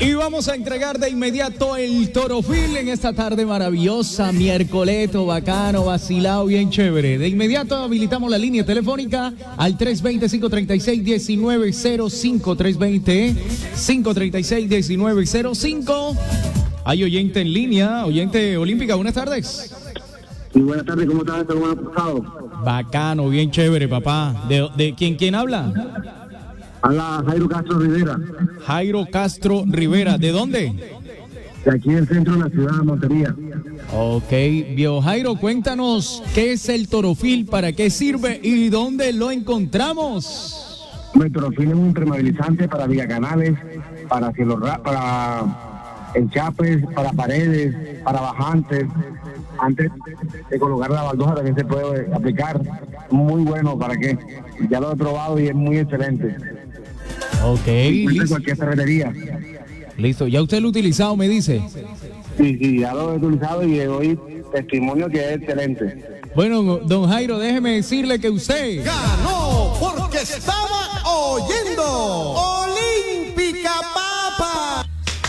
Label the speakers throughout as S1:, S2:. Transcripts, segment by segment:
S1: Y vamos a entregar de inmediato el Torofil en esta tarde maravillosa, miércoleto, bacano, vacilado, bien chévere. De inmediato habilitamos la línea telefónica al 320-536-1905, 320-536-1905. Hay oyente en línea, oyente olímpica, buenas tardes.
S2: Sí, buenas tardes, ¿cómo estás? ¿Cómo has pasado?
S1: Bacano, bien chévere, papá. ¿De quién habla?
S2: Habla Jairo Castro Rivera.
S1: Jairo Castro Rivera, ¿de dónde?
S2: De aquí del centro de la ciudad de Montería.
S1: Ok, viejo Jairo, cuéntanos qué es el Torofil, para qué sirve y dónde lo encontramos.
S2: El Torofil es un impermeabilizante para villacanales, para enchapes, para paredes, para bajantes. Antes de colocar la baldosa también se puede aplicar. Muy bueno, ¿para qué? Ya lo he probado y es muy excelente.
S1: Ok,
S2: listo. Cualquier ferretería.
S1: Listo, ¿ya usted lo ha utilizado, me dice?
S2: Sí, ya lo he utilizado y doy testimonio que es excelente.
S1: Bueno, don Jairo, déjeme decirle que usted
S3: ganó porque estaba oyendo Olímpica Papa.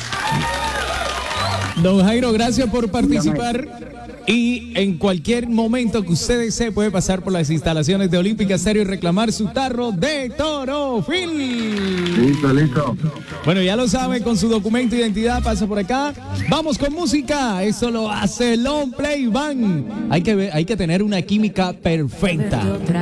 S1: Don Jairo, gracias por participar. Y en cualquier momento que usted desee puede pasar por las instalaciones de Olímpica Estéreo y reclamar su tarro de Torofil.
S2: Listo.
S1: Bueno, ya lo sabe, con su documento de identidad pasa por acá. Vamos con música. Eso lo hace Long Play Band. Hay que tener una química perfecta.